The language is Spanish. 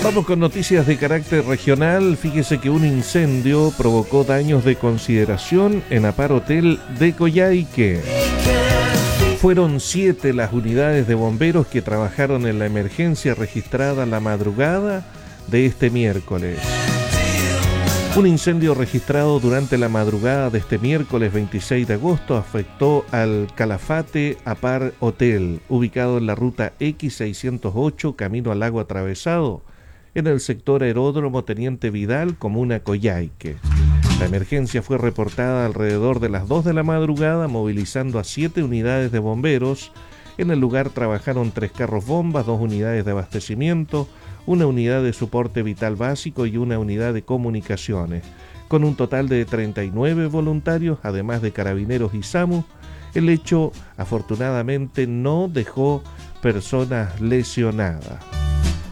Vamos con noticias de carácter regional. Fíjese que un incendio provocó daños de consideración en Apar Hotel de Coyhaique. Fueron 7 las unidades de bomberos que trabajaron en la emergencia registrada la madrugada de este miércoles. Un incendio registrado durante la madrugada de este miércoles 26 de agosto afectó al Calafate Apar Hotel, ubicado en la ruta X608, camino al lago Atravesado, en el sector Aeródromo Teniente Vidal, comuna Coyhaique. La emergencia fue reportada alrededor de las 2 de la madrugada, movilizando a 7 unidades de bomberos. En el lugar trabajaron 3 carros bombas, 2 unidades de abastecimiento, una unidad de soporte vital básico y una unidad de comunicaciones. Con un total de 39 voluntarios, además de carabineros y SAMU, el hecho afortunadamente no dejó personas lesionadas.